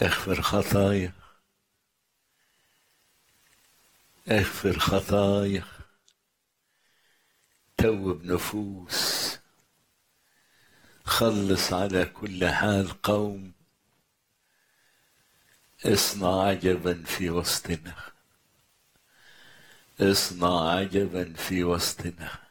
اغفر خطايا، اغفر خطايا، توب نفوس، خلص على كل حال قوم، اصنع عجبا في وسطنا، اصنع عجبا في وسطنا.